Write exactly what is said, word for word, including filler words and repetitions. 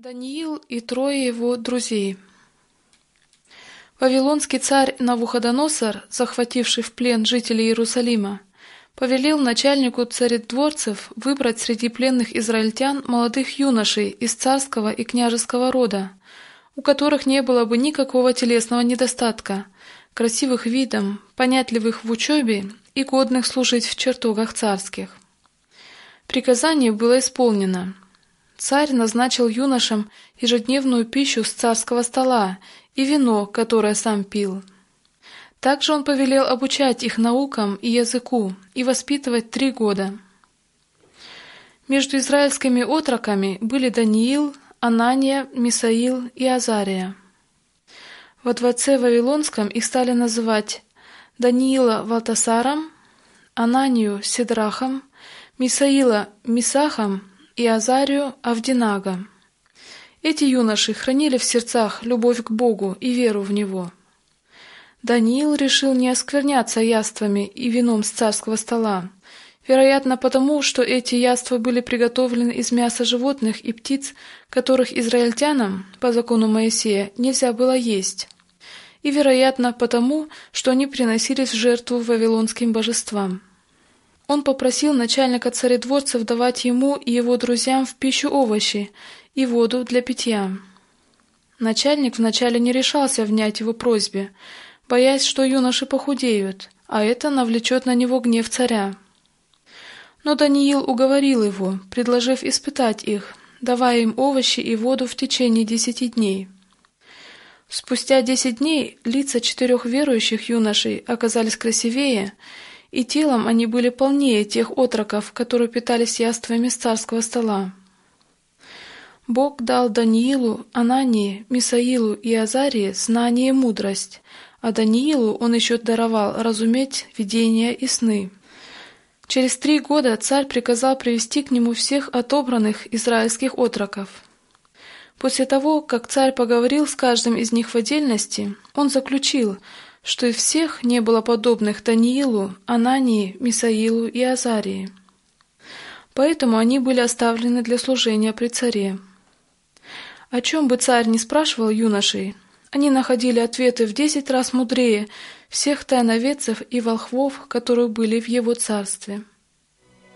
Даниил и трое его друзей. Вавилонский царь Навуходоносор, захвативший в плен жителей Иерусалима, повелел начальнику царедворцев выбрать среди пленных израильтян молодых юношей из царского и княжеского рода, у которых не было бы никакого телесного недостатка, красивых видом, понятливых в учебе и годных служить в чертогах царских. Приказание было исполнено. Царь назначил юношам ежедневную пищу с царского стола и вино, которое сам пил. Также он повелел обучать их наукам и языку и воспитывать три года. Между израильскими отроками были Даниил, Анания, Мисаил и Азария. Во дворце Вавилонском их стали называть Даниила Валтасаром, Ананию Седрахом, Мисаила Мисахом и Азарию Авдинагом. Эти юноши хранили в сердцах любовь к Богу и веру в Него. Даниил решил не оскверняться яствами и вином с царского стола, вероятно потому, что эти яства были приготовлены из мяса животных и птиц, которых израильтянам, по закону Моисея, нельзя было есть, и, вероятно, потому, что они приносились в жертву вавилонским божествам. Он попросил начальника царедворцев давать ему и его друзьям в пищу овощи и воду для питья. Начальник вначале не решался внять его просьбе, боясь, что юноши похудеют, а это навлечет на него гнев царя. Но Даниил уговорил его, предложив испытать их, давая им овощи и воду в течение десяти дней. Спустя десять дней лица четырех верующих юношей оказались красивее, и телом они были полнее тех отроков, которые питались яствами с царского стола. Бог дал Даниилу, Анании, Мисаилу и Азарии знание и мудрость, а Даниилу он еще даровал разуметь видения и сны. Через три года царь приказал привести к нему всех отобранных израильских отроков. После того, как царь поговорил с каждым из них в отдельности, он заключил, что из всех не было подобных Даниилу, Анании, Мисаилу и Азарии. Поэтому они были оставлены для служения при царе. О чем бы царь ни спрашивал юношей, они находили ответы в десять раз мудрее всех тайноведцев и волхвов, которые были в его царстве.